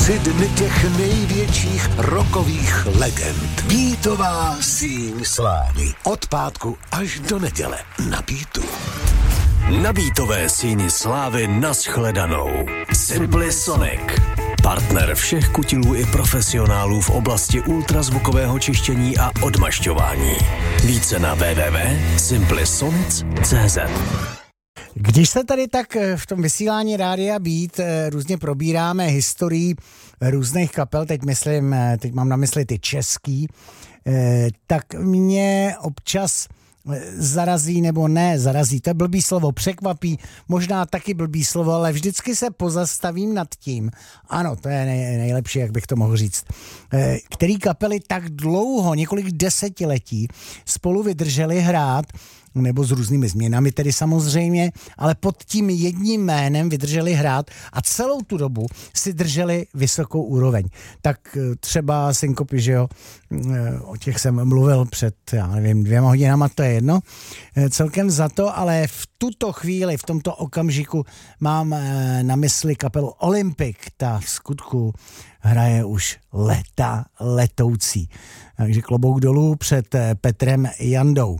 3 dny těch největších rockových legend. Beatová síň slávy. Od pátku až do neděle na Beatu. Na Beatové síni slávy nashledanou. Simply Sonic. Partner všech kutilů i profesionálů v oblasti ultrazvukového čištění a odmašťování. Více na www.simplysonic.cz. Když se tady tak v tom vysílání Rádia Beat různě probíráme historii různých kapel, teď mám na mysli ty český, tak mě občas zarazí nebo ne zarazí, to je blbý slovo, překvapí, možná taky blbý slovo, ale vždycky se pozastavím nad tím, ano, to je nejlepší, jak bych to mohl říct, který kapely tak dlouho, několik desetiletí spolu vydrželi hrát, nebo s různými změnami tedy samozřejmě, ale pod tím jedním jménem vydrželi hrát a celou tu dobu si drželi vysokou úroveň. Tak třeba Synkopy, že jo, o těch jsem mluvil před, já nevím, 2 hodinama, to je jedno, celkem za to, ale v tuto chvíli, v tomto okamžiku mám na mysli kapelu Olympic, ta v skutku hraje už léta letoucí. Takže klobouk dolů před Petrem Jandou.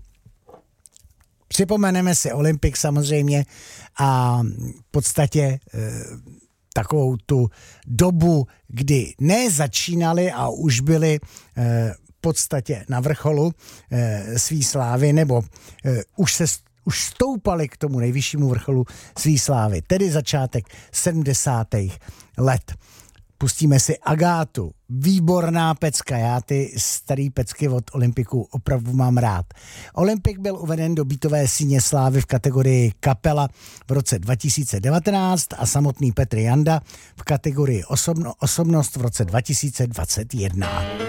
Připomeneme si Olympic samozřejmě a v podstatě takovou tu dobu, kdy ne začínali a už byli v podstatě na vrcholu svý slávy, nebo už stoupali k tomu nejvyššímu vrcholu svý slávy, tedy začátek 70. let. Pustíme si Agátu, výborná pecka, já ty starý pecky od Olympiku opravdu mám rád. Olympik byl uveden do Beatové síně slávy v kategorii kapela v roce 2019 a samotný Petr Janda v kategorii osobnost v roce 2021.